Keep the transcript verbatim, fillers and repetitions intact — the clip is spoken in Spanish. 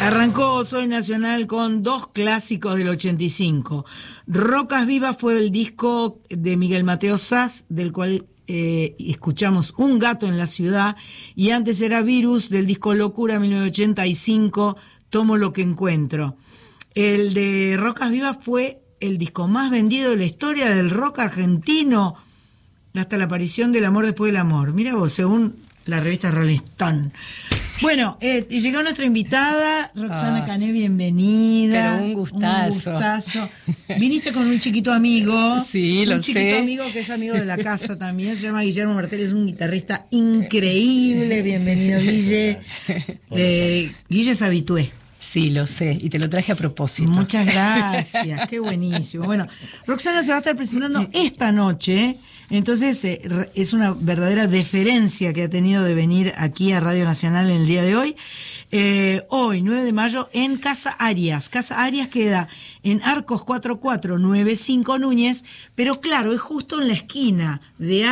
Arrancó Soy Nacional con dos clásicos del ochenta y cinco. Rocas Vivas fue el disco de Miguel Mateo Sass, del cual eh, escuchamos Un gato en la ciudad, y antes era Virus, del disco Locura mil novecientos ochenta y cinco, Tomo lo que encuentro. El de Rocas Vivas fue el disco más vendido de la historia del rock argentino hasta la aparición del Amor después del amor. Mira vos, según la revista Rolling Stone. Bueno, eh, llegó nuestra invitada, Roxana ah, Cané, bienvenida. Pero un gustazo. Un gustazo. Viniste con un chiquito amigo. Sí, lo sé. Un chiquito amigo que es amigo de la casa también, se llama Guillermo Martel, es un guitarrista increíble. Bienvenido, Guille. Eh, Guille es habitué. Sí, lo sé, y te lo traje a propósito. Muchas gracias, qué buenísimo. Bueno, Roxana se va a estar presentando esta noche, entonces eh, es una verdadera deferencia que ha tenido de venir aquí a Radio Nacional en el día de hoy. Eh, hoy, nueve de mayo, en Casa Arias. Casa Arias queda en Arcos cuatro cuatro nueve cinco Núñez, pero claro, es justo en la esquina de